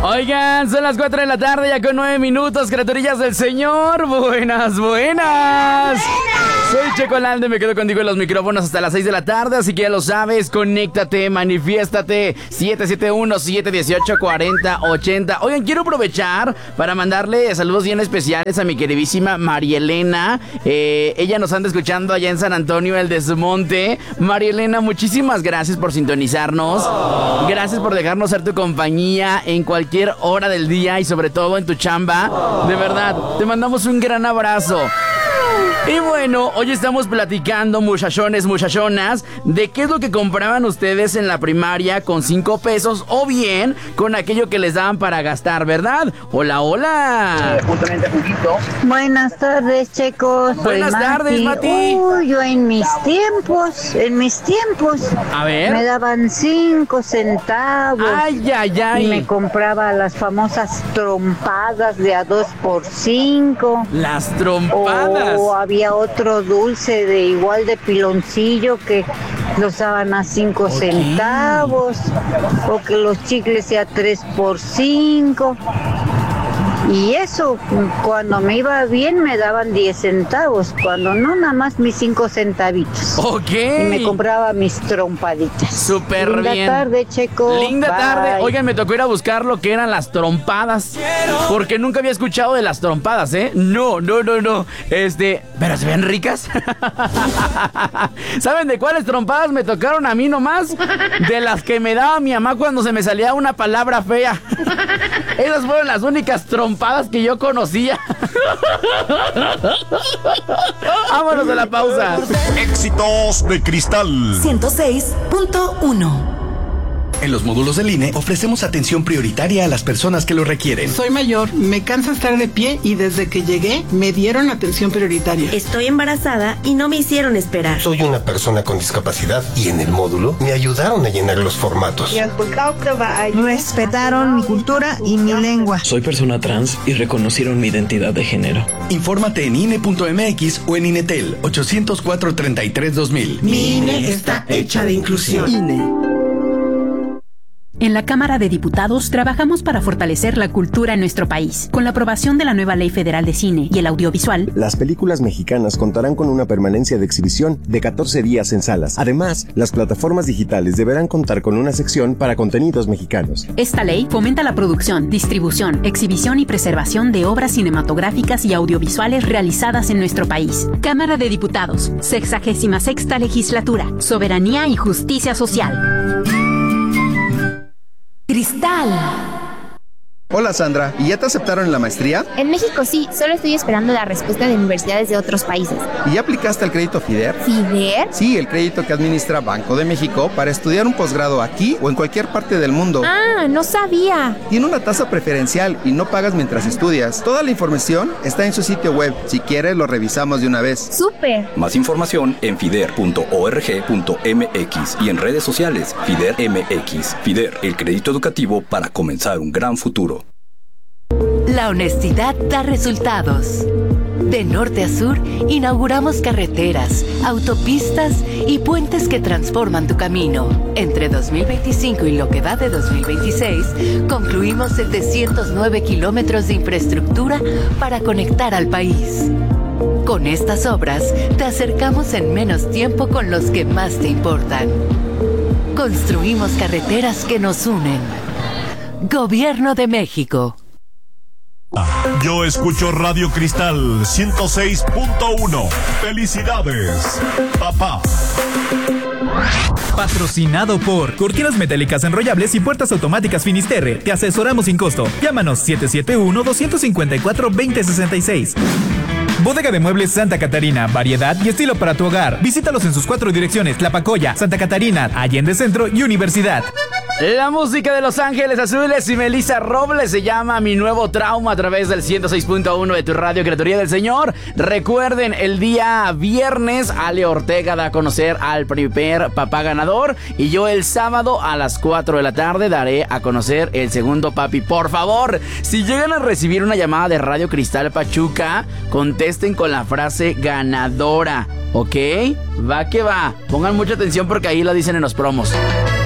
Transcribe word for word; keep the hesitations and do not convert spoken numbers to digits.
Oigan, son las cuatro de la tarde, ya con nueve minutos, criaturillas del Señor. Buenas, buenas. Soy Checo Lalde, me quedo contigo en los micrófonos hasta las seis de la tarde, así que ya lo sabes, conéctate, manifiéstate, siete siete uno, siete uno ocho, cuatro cero ocho cero. Oigan, quiero aprovechar para mandarle saludos bien especiales a mi queridísima María Elena. Eh, ella nos anda escuchando allá en San Antonio, el Desmonte. María Elena, muchísimas gracias por sintonizarnos. Gracias por dejarnos ser tu compañía en cualquier hora del día y sobre todo en tu chamba. De verdad, te mandamos un gran abrazo. Y bueno, hoy estamos platicando, muchachones, muchachonas, de qué es lo que compraban ustedes en la primaria con cinco pesos o bien con aquello que les daban para gastar, ¿verdad? Hola, hola. Buenas tardes, chicos. Soy Buenas Mati. tardes, Mati. Uy, yo en mis tiempos, en mis tiempos, A ver. me daban cinco centavos. Ay, ay, ay. Y me compraba las famosas trompadas de a dos por cinco. Las trompadas. O había otro dulce de igual de piloncillo que los daban a cinco Ok. centavos. O que los chicles sea tres por cinco. Y eso, cuando me iba bien me daban diez centavos, cuando no, nada más mis cinco centavitos. Ok. Y me compraba mis trompaditas. Súper Linda bien. tarde, Checo. Linda Bye. tarde. Oigan, me tocó ir a buscar lo que eran las trompadas, porque nunca había escuchado de las trompadas, ¿eh? No, no, no, no. Este, pero se ven ricas. ¿Saben de cuáles trompadas me tocaron a mí nomás? De las que me daba mi mamá cuando se me salía una palabra fea. Esas fueron las únicas trompadas que yo conocía. Vámonos a la pausa. Éxitos de Cristal. ciento seis punto uno. En los módulos del I N E ofrecemos atención prioritaria a las personas que lo requieren. Soy mayor, me cansa estar de pie y desde que llegué me dieron atención prioritaria. Estoy embarazada y no me hicieron esperar. Soy una persona con discapacidad y en el módulo me ayudaron a llenar los formatos. Respetaron mi cultura y mi lengua. Soy persona trans y reconocieron mi identidad de género. Infórmate en I N E punto M X o en Inetel ochocientos cuatro, treinta y tres, dos mil. Mi I N E está hecha de inclusión. I N E. En la Cámara de Diputados trabajamos para fortalecer la cultura en nuestro país. Con la aprobación de la nueva Ley Federal de Cine y el Audiovisual, las películas mexicanas contarán con una permanencia de exhibición de catorce días en salas. Además, las plataformas digitales deberán contar con una sección para contenidos mexicanos. Esta ley fomenta la producción, distribución, exhibición y preservación de obras cinematográficas y audiovisuales realizadas en nuestro país. Cámara de Diputados, sexagésima sexta legislatura, soberanía y justicia social. Cristal. Hola Sandra, ¿y ya te aceptaron en la maestría? En México sí, solo estoy esperando la respuesta de universidades de otros países. ¿Y ya aplicaste al crédito FIDER? ¿FIDER? Sí, el crédito que administra Banco de México para estudiar un posgrado aquí o en cualquier parte del mundo. Ah, no sabía. Tiene una tasa preferencial y no pagas mientras estudias. Toda la información está en su sitio web. Si quieres, lo revisamos de una vez. ¡Súper! Más información en fider punto org punto m x y en redes sociales FIDER M X. FIDER, el crédito educativo para comenzar un gran futuro. La honestidad da resultados. De norte a sur, inauguramos carreteras, autopistas y puentes que transforman tu camino. Entre dos mil veinticinco y lo que va de dos mil veintiséis, concluimos setecientos nueve kilómetros de infraestructura para conectar al país. Con estas obras, te acercamos en menos tiempo con los que más te importan. Construimos carreteras que nos unen. Gobierno de México. Yo escucho Radio Cristal ciento seis punto uno. Felicidades, papá. Patrocinado por Cortinas Metálicas Enrollables y Puertas Automáticas Finisterre. Te asesoramos sin costo. Llámanos siete siete uno, dos cinco cuatro, dos cero seis seis. Bodega de Muebles Santa Catarina, variedad y estilo para tu hogar. Visítalos en sus cuatro direcciones: Tlapacoya, Santa Catarina, Allende Centro y Universidad. La música de Los Ángeles Azules y Melissa Robles se llama Mi Nuevo Trauma a través del ciento seis punto uno de tu radio, Criaturía del Señor. Recuerden, el día viernes Ale Ortega da a conocer al primer papá ganador y yo el sábado a las cuatro de la tarde daré a conocer el segundo papi. Por favor, si llegan a recibir una llamada de Radio Cristal Pachuca, contesten con la frase ganadora, ¿ok? Va que va. Pongan mucha atención porque ahí lo dicen en los promos.